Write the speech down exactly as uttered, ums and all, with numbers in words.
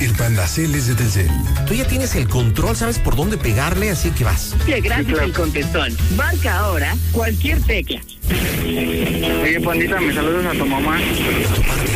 El Panda Cel es de Telcel. Tú ya tienes el control, sabes por dónde pegarle, así que vas. Que gracias al contestón. Marca ahora cualquier tecla. Oye, Pandita, me saludas a tu mamá.